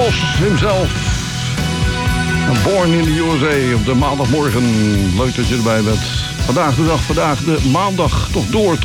Bos himself. Born in the USA op de maandagmorgen. Leuk dat je erbij bent. Vandaag de dag, vandaag de maandag. Toch door